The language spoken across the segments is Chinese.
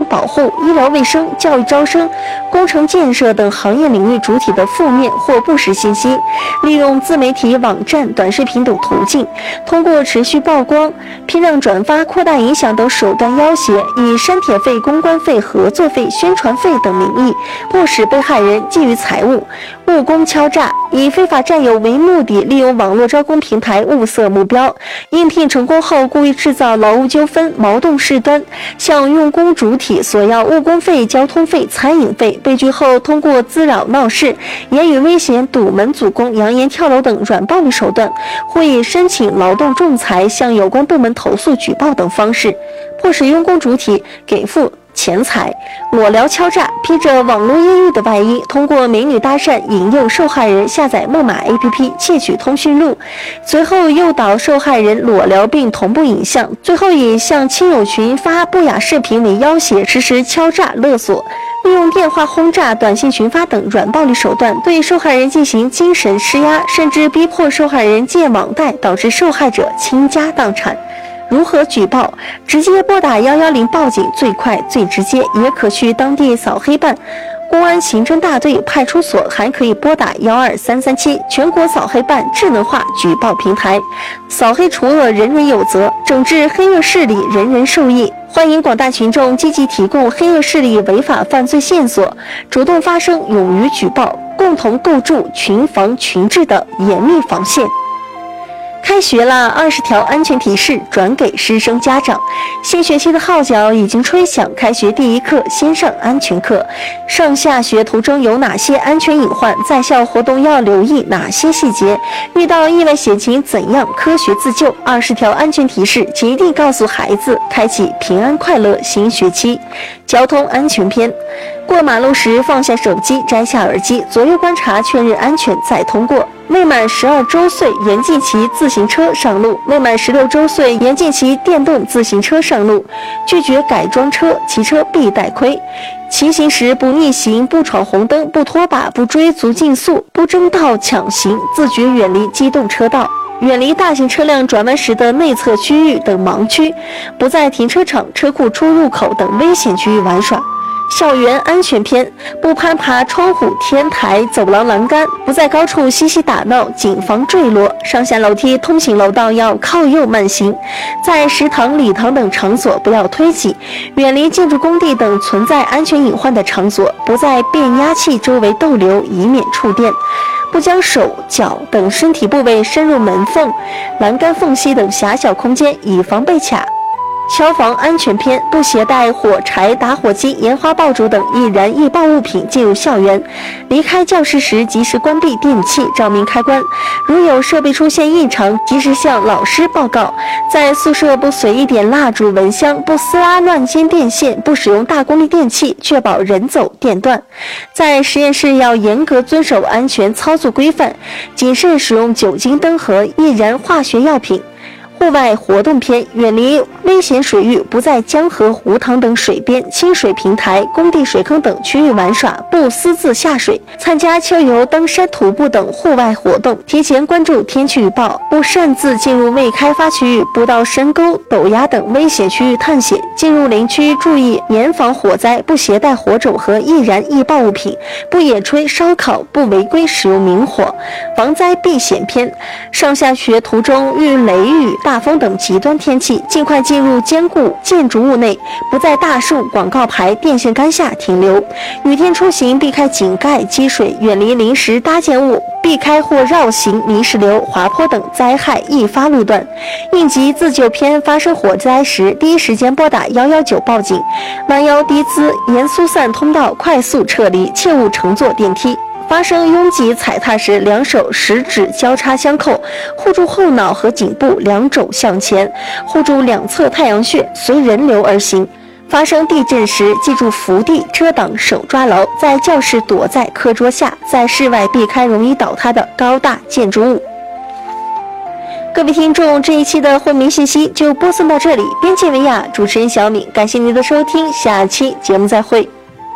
保护、医疗卫生、教育招生、工程建设等行业领域主体的负面或不实信息，利用自媒体、网站、短视频等途径，通过持续曝光、批量转发、扩大影响等手段要挟，以删帖费、公关费、合作费、宣传费等名义，迫使被害人觊觎财物、误工敲诈，以非法占有为目的，利用网络招工平台物色目标，应聘成功后故意制造劳务纠纷、矛盾事端，向用工主体索要误工费、交通费、餐饮费，被拒后通过滋扰闹事、言语威胁、堵门阻工、扬言跳楼等软暴力手段，或以申请劳动仲裁、向有关部门投诉举报等方式，迫使用工主体给付钱财，裸聊敲诈，披着网络艳遇的外衣，通过美女搭讪引诱受害人下载木马 APP 窃取通讯录，随后诱导受害人裸聊并同步影像，最后以向亲友群发不雅视频为要挟，实施敲诈勒索，利用电话轰炸、短信群发等软暴力手段对受害人进行精神施压，甚至逼迫受害人借网贷，导致受害者倾家荡产。如何举报？直接拨打110报警最快最直接，也可去当地扫黑办、公安刑侦大队、派出所，还可以拨打12337全国扫黑办智能化举报平台。扫黑除恶，人人有责，整治黑恶势力，人人受益。欢迎广大群众积极提供黑恶势力违法犯罪线索，主动发声，勇于举报，共同构筑群防群治的严密防线。开学了，20条安全提示转给师生家长。新学期的号角已经吹响，开学第一课先上安全课。上下学途中有哪些安全隐患？在校活动要留意哪些细节？遇到意外险情怎样科学自救？20条安全提示，请一定告诉孩子，开启平安快乐新学期。交通安全篇。过马路时放下手机，摘下耳机，左右观察确认安全再通过。未满12周岁严禁骑自行车上路，未满16周岁严禁骑电动自行车上路，拒绝改装车，骑车必带盔。骑行时不逆行，不闯红灯，不拖把，不追逐竞速，不争道抢行，自觉远离机动车道。远离大型车辆转弯时的内侧区域等盲区，不在停车场、车库出入口等危险区域玩耍。校园安全篇，不攀爬窗户、天台、走廊栏杆，不在高处嬉戏打闹，谨防坠落。上下楼梯、通行楼道要靠右慢行，在食堂、礼堂等场所不要推挤，远离建筑工地等存在安全隐患的场所，不在变压器周围逗留，以免触电。不将手、脚等身体部位伸入门缝、栏杆缝隙等狭小空间，以防被卡。消防安全篇，不携带火柴、打火机、烟花爆竹等易燃易爆物品进入校园。离开教室时，及时关闭电器、照明开关。如有设备出现异常，及时向老师报告。在宿舍不随意点蜡烛、蚊香，不撕拉乱接电线，不使用大功率电器，确保人走电断。在实验室要严格遵守安全操作规范，谨慎使用酒精灯和易燃化学药品。户外活动篇，远离危险水域，不在江河、湖塘等水边、清水平台、工地水坑等区域玩耍，不私自下水。参加秋游、登山、徒步等户外活动，提前关注天气预报，不擅自进入未开发区域，不到深沟、陡崖等危险区域探险。进入林区注意严防火灾，不携带火种和易燃易爆物品，不野炊烧烤，不违规使用明火。防灾避险篇，上下学途中遇雷雨、大风等极端天气，尽快进入坚固建筑物内，不在大树、广告牌、电线杆下停留。雨天出行避开井盖、积水，远离临时搭建物，避开或绕行泥石流、滑坡等灾害易发路段。应急自救篇，发生火灾时，第一时间拨打119报警，弯腰低姿，沿疏散通道快速撤离，切勿乘坐电梯。发生拥挤踩踏时，两手食指交叉相扣，护住后脑和颈部，两肘向前，护住两侧太阳穴，随人流而行。发生地震时，记住伏地遮挡，手抓牢，在教室躲在课桌下，在室外避开容易倒塌的高大建筑物。各位听众，这一期的惠民信息就播送到这里，编辑维亚，主持人小敏，感谢您的收听，下期节目再会。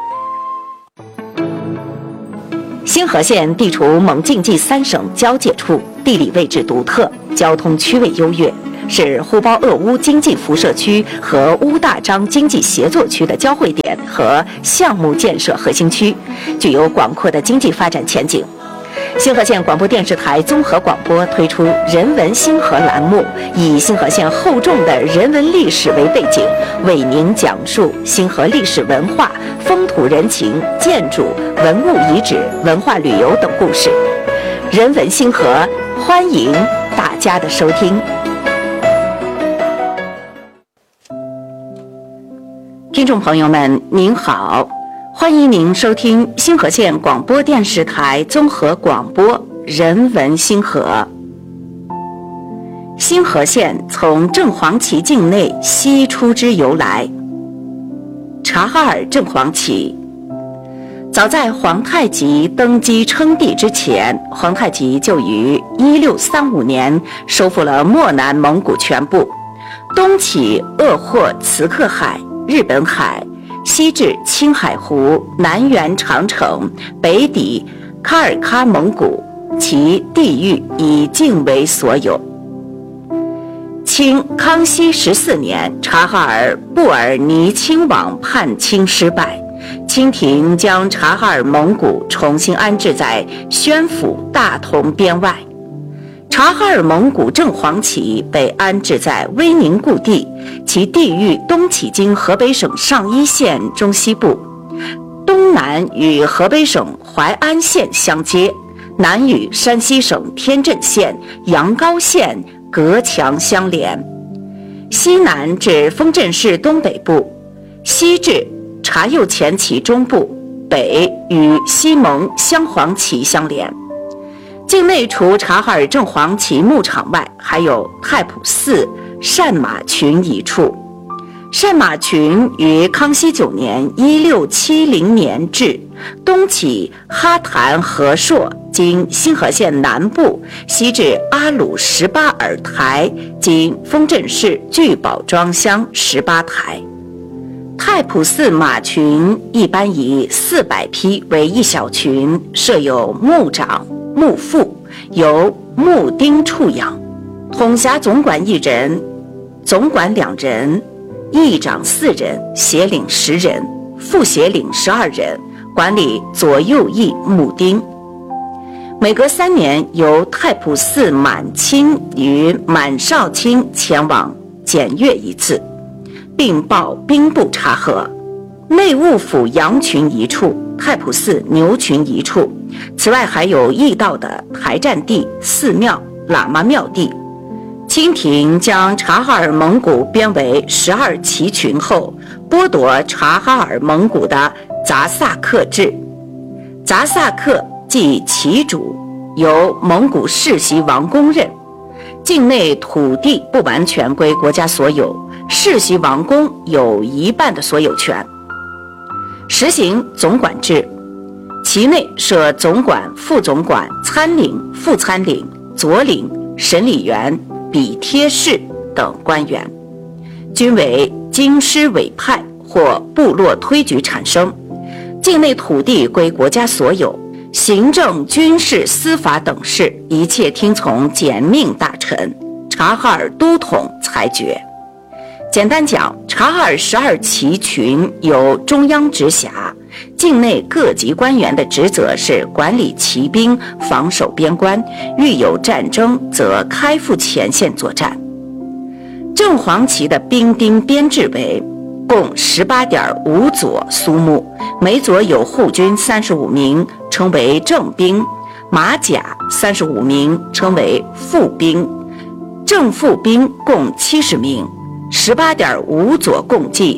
星河县地处蒙晋冀3省交界处，地理位置独特，交通区位优越， 是呼包鄂乌经济辐射区和乌大章经济协作区的交汇点和项目建设核心区，具有广阔的经济发展前景。星河县广播电视台综合广播推出人文星河栏目，以星河县厚重的人文历史为背景，为您讲述星河历史文化、风土人情、建筑、文物遗址、文化旅游等故事。人文星河，欢迎大家的收听。听众朋友们，您好，欢迎您收听星河县广播电视台综合广播人文星河。星河县从正黄旗境内西出之由来。察哈尔正黄旗，早在皇太极登基称帝之前，皇太极就于1635年收复了漠南蒙古全部，东起鄂霍茨克海、日本海，西至青海湖，南缘长城，北抵喀尔喀蒙古，其地域以境为所有。清康熙14年，察哈尔布尔尼亲王叛清失败，清廷将察哈尔蒙古重新安置在宣府大同边外。察哈尔蒙古正黄旗被安置在威宁故地，其地域东起经河北省上邑县中西部，东南与河北省淮安县相接，南与山西省天镇县、阳高县隔墙相连，西南至丰镇市东北部，西至察右前旗中部，北与西蒙镶黄旗相连。境内除察哈尔正黄旗牧场外，还有太仆寺善马群一处。善马群于康熙9年1670年置，东起哈坛河朔，经星河县南部，西至阿鲁18尔台，经丰镇市聚宝庄乡18台。太仆寺马群一般以400匹为一小群，设有牧长、牧副，由牧丁处养，统辖总管1人，总管2人，议长4人，协领10人，副协领12人，管理左右翼牧丁。每隔3年，由太仆寺满亲与满少卿前往检阅一次，并报兵部察核。内务府羊群一处，太仆寺牛群一处，此外还有驿道的台站地、寺庙、喇嘛庙地。清廷将察哈尔蒙古编为12旗群后，剥夺察哈尔蒙古的杂萨克制。杂萨克即旗主，由蒙古世袭王公任，境内土地不完全归国家所有，世袭王公有1半的所有权。实行总管制，其内设总管、副总管、参领、副参领、佐领、审理员、笔贴士等官员，均为京师委派或部落推举产生。境内土地归国家所有，行政、军事、司法等事一切听从简命大臣察哈尔都统裁决。简单讲，察哈尔12旗群由中央直辖，境内各级官员的职责是管理骑兵、防守边关，遇有战争则开赴前线作战。正黄旗的兵丁编制为共18.5佐苏木，每佐有护军35名，称为正兵；马甲35名，称为副兵；正副兵共70名。18.5佐共计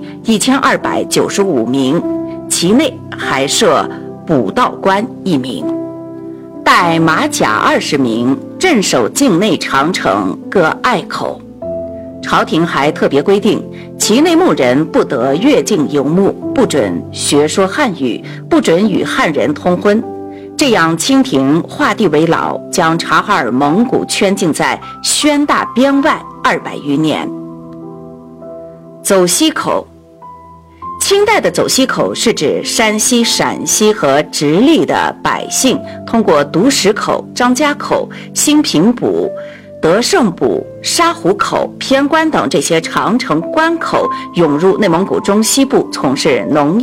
1295名，其内还设补道官1名，带马甲20名，镇守境内长城各隘口。朝廷还特别规定，旗内牧人不得越境游牧，不准学说汉语，不准与汉人通婚。这样，清廷画地为牢，将察哈尔蒙古圈禁在宣大边外200余年。走西口，清代的走西口是指山西、陕西和直隶的百姓通过独石口、张家口、兴平堡德胜堡、沙湖口、偏关等这些长城关口涌入内蒙古中西部从事农业